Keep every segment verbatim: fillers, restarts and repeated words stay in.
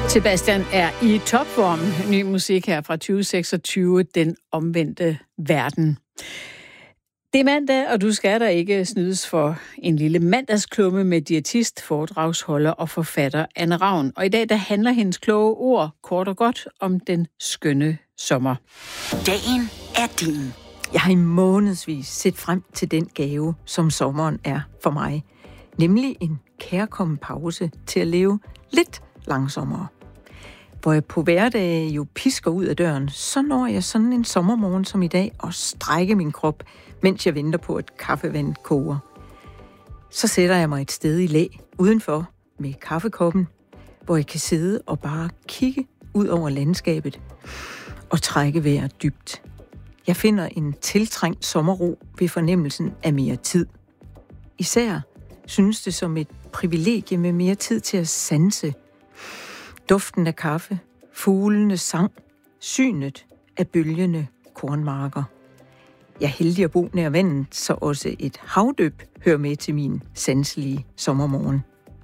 Sebastian er i topform. Ny musik her fra tyve seksogtyve, Den omvendte verden. Det er mandag, og du skal der ikke snydes for en lille mandagsklumme med diætist, foredragsholder og forfatter Anne Ravn. Og i dag der handler hendes kloge ord kort og godt om den skønne sommer. Dagen er din. Jeg har i månedsvis set frem til den gave, som sommeren er for mig. Nemlig en kærkommen pause til at leve lidt langsommere. Hvor jeg på hverdage jo pisker ud af døren, så når jeg sådan en sommermorgen som i dag og strækker min krop, mens jeg venter på, at kaffevand koger. Så sætter jeg mig et sted i læ udenfor med kaffekoppen, hvor jeg kan sidde og bare kigge ud over landskabet og trække vejret dybt. Jeg finder en tiltrængt sommerro ved fornemmelsen af mere tid. Især synes det som et privilegie med mere tid til at sanse. Duften af kaffe, fuglenes sang, synet af bølgende kornmarker. Jeg er heldig at bo nær vandet, så også et havdøb hører med til min sanselige sommermorgen.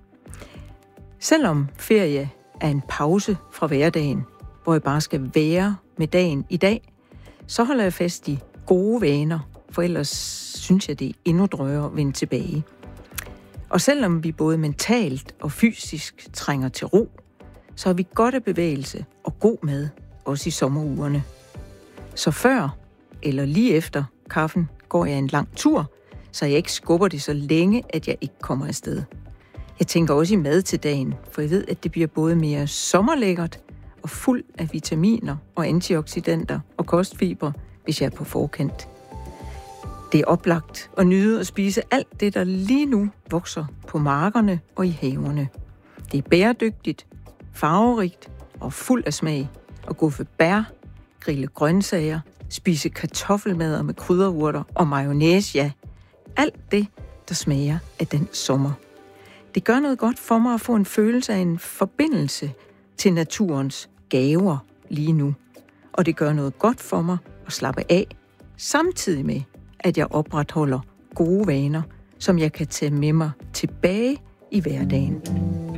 Selvom ferie er en pause fra hverdagen, hvor jeg bare skal være med dagen i dag, så holder jeg fast i gode vaner, for ellers synes jeg, det er endnu drøjere at vende tilbage. Og selvom vi både mentalt og fysisk trænger til ro, så har vi godt af bevægelse og god mad, også i sommerugerne. Så før eller lige efter kaffen går jeg en lang tur, så jeg ikke skubber det så længe, at jeg ikke kommer afsted. Jeg tænker også i mad til dagen, for jeg ved, at det bliver både mere sommerlækkert og fuld af vitaminer og antioxidanter og kostfiber, hvis jeg er på forkant. Det er oplagt at nyde at spise alt det, der lige nu vokser på markerne og i haverne. Det er bæredygtigt, farverigt og fuld af smag at guffe bær, grille grøntsager, spise kartoffelmadder med krydderurter og mayonnaise, ja. Alt det, der smager af den sommer. Det gør noget godt for mig at få en følelse af en forbindelse til naturens gaver lige nu. Og det gør noget godt for mig at slappe af, samtidig med, at jeg opretholder gode vaner, som jeg kan tage med mig tilbage i hverdagen.